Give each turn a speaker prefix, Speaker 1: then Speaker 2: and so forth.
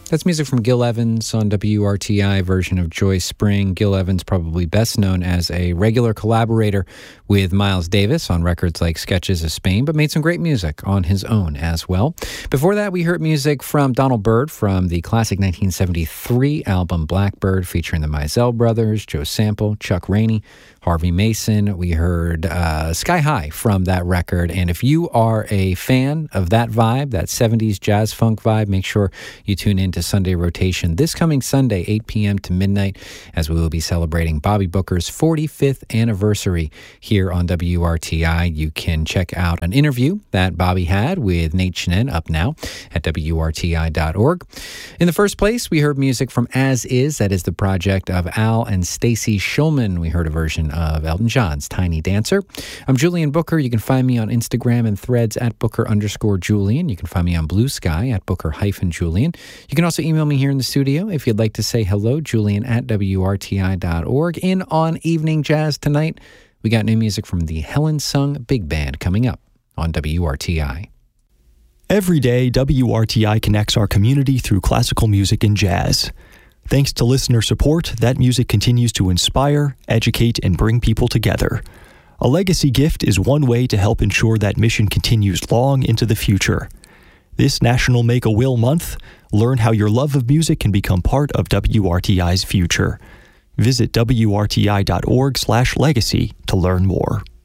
Speaker 1: That's music from Gil Evans on WRTI version of Joy Spring. Gil Evans, probably best known as a regular collaborator with Miles Davis on records like Sketches of Spain, but made some great music on his own as well. Before that, we heard music from Donald Byrd from the classic 1973 album Blackbird, featuring the Mizell Brothers, Joe Sample, Chuck Rainey, Harvey Mason. We heard Sky High from that record. And if you are a fan of that vibe, that 70s jazz funk vibe, make sure you tune in to Sunday Rotation this coming Sunday, 8 p.m. to midnight, as we will be celebrating Bobby Booker's 45th anniversary here on WRTI. You can check out an interview that Bobby had with Nate Chinen up now at WRTI.org. In the first place, we heard music from As Is. That is the project of Al and Stacy Shulman. We heard a version of Elton John's Tiny Dancer. I'm Julian Booker. You can find me on Instagram and Threads at Booker_Julian. You can find me on Blue Sky at Booker-Julian. You can also email me here in the studio if you'd like to say hello, Julian at WRTI.org. In on Evening Jazz tonight, we got new music from the Helen Sung Big Band coming up on WRTI.
Speaker 2: Every day, WRTI connects our community through classical music and jazz. Thanks to listener support, that music continues to inspire, educate, and bring people together. A legacy gift is one way to help ensure that mission continues long into the future. This National Make-A-Will Month, learn how your love of music can become part of WRTI's future. Visit WRTI.org/legacy to learn more.